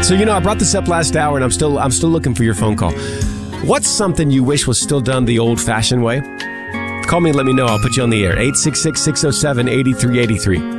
So, I brought this up last hour, and I'm still looking for your phone call. What's something you wish was still done the old-fashioned way? Call me and let me know. I'll put you on the air. 866-607-8383.